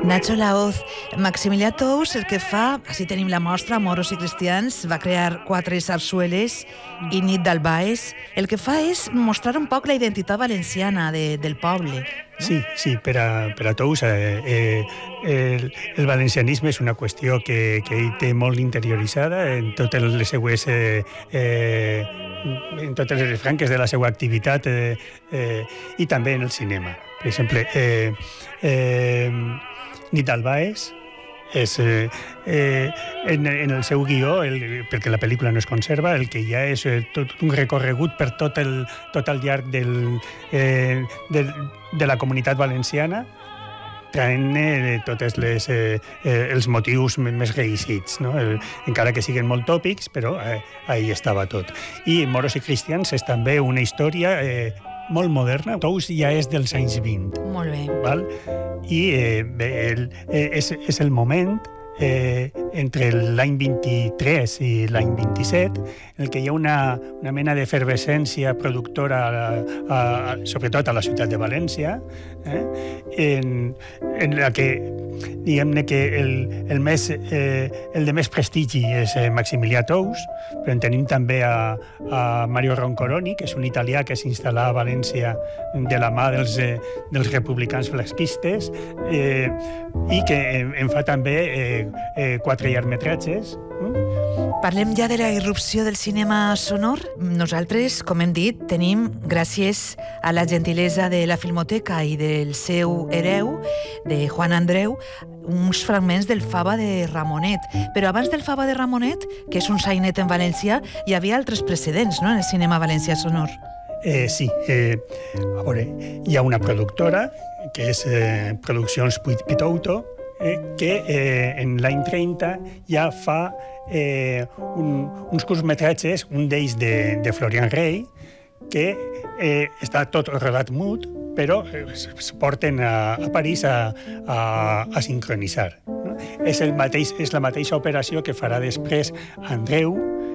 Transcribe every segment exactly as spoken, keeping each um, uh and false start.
Nacho Laoz, Maximilià Tous, el que fa, així tenim la mostra, Moros i Cristians, va crear quatre sarsueles i Nit d'Albaes. El que fa és mostrar un poc la identitat valenciana de, del poble. No? Sí, sí, per a, per a Tous eh, eh, el, el valencianisme és una qüestió que, que ell té molt interioritzada en totes les seues... Eh, eh, en totes les franques de la seva activitat eh, eh, i també en el cinema. Per exemple, eh, eh, Nit d'Albaes és, eh, eh, en, en el seu guió, el, perquè la pel·lícula no es conserva, el que hi ha és eh, tot un recorregut per tot el, tot el llarg del, eh, del, de la comunitat valenciana, traient eh, tots les, eh, eh, els motius més reeixits, no? El, encara que siguin molt tòpics, però eh, ahí estava tot. I Moros i Cristians és també una història eh, molt moderna. Tous ja és dels anys vint. Molt bé. Val? I eh, bé, el, eh, és, és el moment eh, entre l'any vint-i-tres i l'any vint-i-set en el que hi ha una, una mena d'efervescència productora, a, a, a, sobretot a la ciutat de València, eh, en, en la que diguem-ne que el, el, més, eh, el de més prestigi és eh, Maximilià Tous, però en tenim també a, a Mario Roncoroni, que és un italià que s'instal·là a València de la mà dels, eh, dels republicans flasquistes eh, i que en, en fa també eh, eh, quatre llargmetratges. Mm? Parlem ja de la irrupció del cinema sonor. Nosaltres, com hem dit, tenim, gràcies a la gentilesa de la Filmoteca i del seu hereu, de Juan Andreu, uns fragments del Fava de Ramonet. Però abans del Fava de Ramonet, que és un sainet en valencià, hi havia altres precedents, no?, en el cinema valencià sonor. Eh, sí, eh, a veure, hi ha una productora, que és eh, Produccions Puig Pitouto, eh, que eh, en l'any trenta ja fa eh, un, uns curtmetratges, un d'ells de, de Florian Rey, que eh, està tot rodat mut, però es porten a, a París a, a, a sincronitzar. No? És, el mateix, és la mateixa operació que farà després Andreu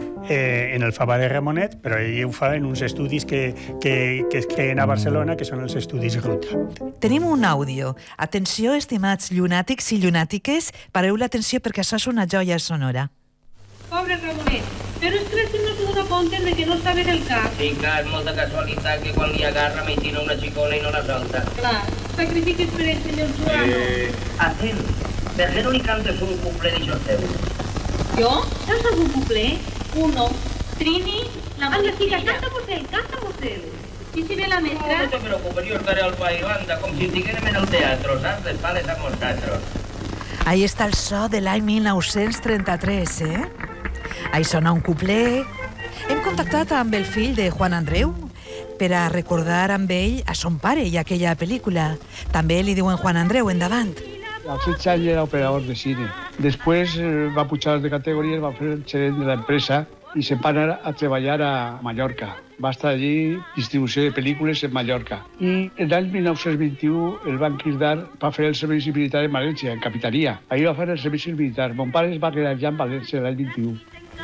eh, en el Fava de Ramonet, però ell ho fa en uns estudis que, que, que es creen a Barcelona, que són els estudis Ruta. Tenim un àudio. Atenció, estimats llunàtics i llunàtiques, pareu l'atenció perquè això és una joia sonora. Pobre Ramonet, però es crec que no s'ho dona compte de que no està bé del cap. Sí, clar, és molta casualitat que quan li agarra m'eixina una xicona i no la solta. Clar, sacrifiques per el senyor Joano. Eh, Aten, per què no li cantes un cuplé d'això teu? Jo? Saps algun cuplé? Uno, Trini, la Anda, chica, canta-vos él, canta-vos él. I si ve la mestra? No te preocupes, jo estaré al bailando, com si estiguérem en el teatre, saps? Les pales amb nosaltres. Ahí està el so de l'any mil nou-cents trenta-tres, eh? Ahí sona un cuplé. Hem contactat amb el fill de Juan Andreu per a recordar amb ell a son pare i aquella pel·lícula. També li diuen Juan Andreu, endavant. Als setze anys era operador de cine. Després eh, va pujar de categoria, va fer el gerent de l'empresa i se'n va anar a treballar a Mallorca. Va estar allí distribució de pel·lícules en Mallorca. I l'any mil nou-cents vint-i-u el van cridar per fer el servici militar en València, en Capitania. Ahí va fer el servici militar. Mon pare es va quedar ja en València l'any vint-i-u.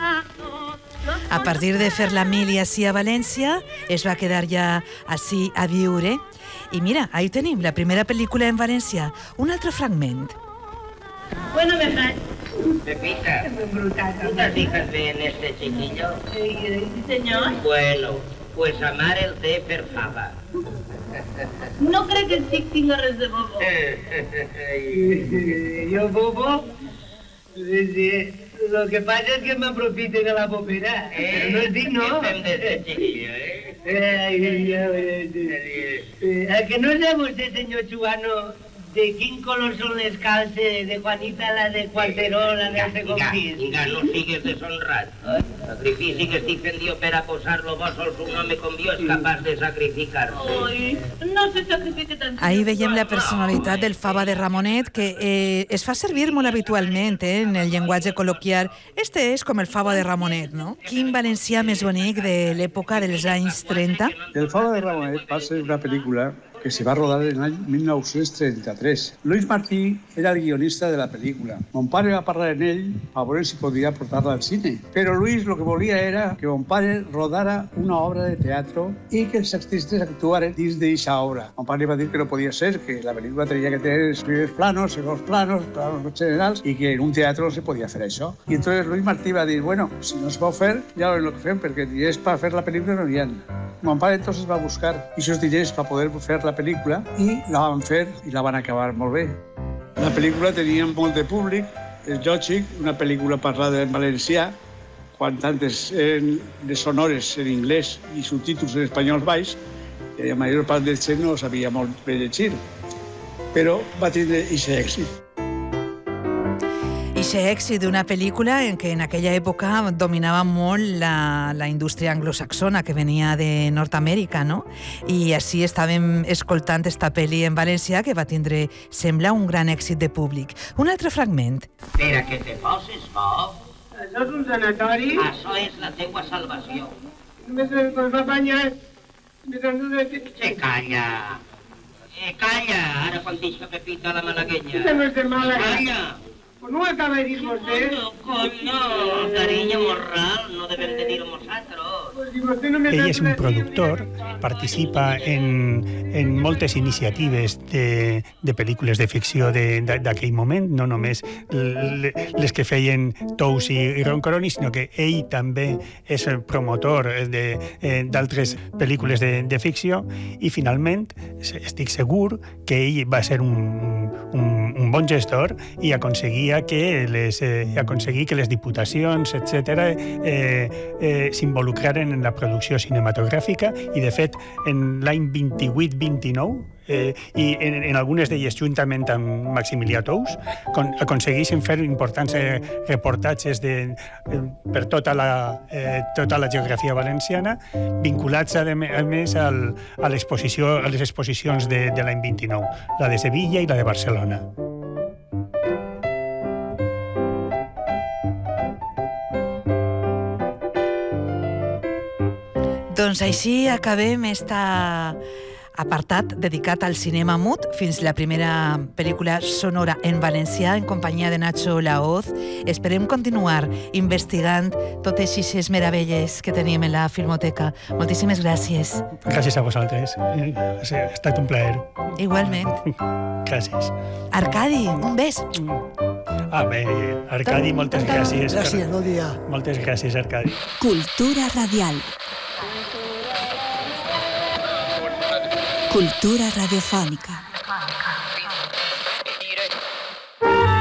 A partir de fer la mili ací a València, es va quedar ja ací a viure. I mira, ahí tenim la primera pel·lícula en València. Un altre fragment. Bueno, ¿verdad? Pepita, Brutal. ¿tú te fijas bien en este chiquillo? Sí, señor. Bueno, pues amar el té per fava. No crec que estic tinga res de bobo. ¿Yo bobo? Sí, lo que pasa es que me aprofiten a la popera. Eh, no es digno. ¿Qué fem d'este chiquillo, eh? Eh, ay, ay, ay, eh, ¿A que no sabe usted, señor Chuano, de quin color són les calces de Juanita, la de Cualteró, la de segon pis? Vinga, no sigues deshonrat. Sacrifici que estic fent jo per a posar-lo vos sols un home com jo és capaç de sacrificar-se. Ai, no se sacrifique tant. Ahí veiem la personalitat del Fava de Ramonet, que eh, es fa servir molt habitualment eh, en el llenguatge col·loquial. Este és com el Fava de Ramonet, no? Quin valencià més bonic de l'època dels anys trenta. El Fava de Ramonet va ser una pel·lícula que se va rodar en l'any mil nou-cents trenta-tres. Luis Martí era el guionista de la pel·lícula. Mon pare va parlar en ell a veure si podia portar-la al cine. Però Luis lo que volia era que mon pare rodara una obra de teatre i que els artistes actuaren dins d'aquesta obra. Mon pare va dir que no podia ser, que la pel·lícula tenia que tenir els primers planos, segons planos, planos generals, i que en un teatre no se podia fer això. I entonces Luis Martí va dir, bueno, si no es pot fer, ja lo que fem, perquè diners per fer la pel·lícula no n'hi ha. Mon pare entonces va buscar aquests diners per poder fer la pel·lícula i la van fer i la van acabar molt bé. La pel·lícula tenia molt de públic, és lògic, una pel·lícula parlada en valencià, quan tantes eren les sonores en anglès i subtítols en espanyol baix, i la major part del gent no sabia molt bé llegir, però va tindre aquest èxit. Ixe èxit d'una pel·lícula en què en aquella època dominava molt la, la indústria anglosaxona que venia de Nord-Amèrica, no? I així estàvem escoltant esta pel·li en valencià que va tindre, sembla, un gran èxit de públic. Un altre fragment. Per a que te poses bo, Això és un sanatori. això és la teua salvació. Només ens va banyar. Se calla. Eh, calla, ara quan deixa Pepita la malaguenya. Que no és de mala. Calla. Pues no ho acaba de dir vostè. Coño, coño, cariño morral, no debem de dir-ho nosaltres. Pues si vostè no me Ell és un productor, participa en, en moltes iniciatives de, de pel·lícules de ficció d'aquell moment, no només les que feien Tous i, i Ron Coroni, sinó que ell també és el promotor d'altres pel·lícules de, de ficció i finalment estic segur que ell va ser un, un, un bon gestor i aconseguia que les, eh, aconseguir que les diputacions, etcètera, eh, eh, s'involucraren en la producció cinematogràfica i, de fet, en l'any vint-i-vuit vint-i-nou, eh, i en, en algunes d'elles, juntament amb Maximilià Tous, con, aconsegueixen fer importants eh, reportatges de, eh, per tota la, eh, tota la geografia valenciana, vinculats, a, a més, al, a, l'exposició, a les exposicions de, de l'any vint-i-nou, la de Sevilla i la de Barcelona. Doncs així acabem esta apartat dedicat al cinema mut, fins la primera pel·lícula sonora en valencià en companyia de Nacho Laoz. Esperem continuar investigant totes aquestes meravelles que tenim en la Filmoteca. Moltíssimes gràcies. Gràcies a vosaltres. Ha estat un plaer. Igualment. Gràcies. Arcadi, un bes. Ah, bé, Arcadi, moltes gràcies. Gràcies, bon dia. Moltes gràcies, Arcadi. Cultura radial. Cultura radiofònica.